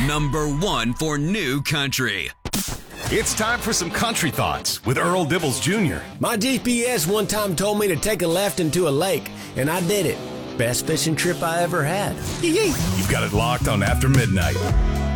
#1 for new country. It's time for some country thoughts with Earl Dibbles Jr. My GPS one time told me to take a left into a lake, and I did it. Best fishing trip I ever had. You've got it locked on After Midnight.